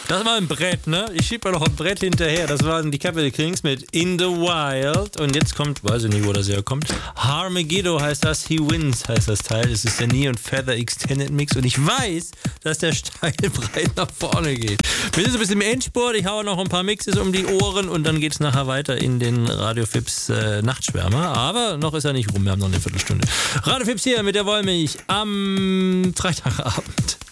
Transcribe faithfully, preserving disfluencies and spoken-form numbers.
Das war ein Brett, ne? Ich schieb mal noch ein Brett hinterher. Das waren die Capital Kings mit In the Wild. Und jetzt kommt, weiß ich nicht, wo das herkommt. Harmageddo heißt das. He Wins heißt das Teil. Es ist der Knee und Feather Extended Mix. Und ich weiß, dass der steil breit nach vorne geht. Wir sind so ein bisschen im Endspurt. Ich haue noch ein paar Mixes um die Ohren. Und dann geht's nachher weiter in den Radio Fips äh, Nachtschwärmer. Aber noch ist er nicht rum. Wir haben noch eine Viertelstunde. Radio Fips hier mit der Wollmilch am Freitagabend.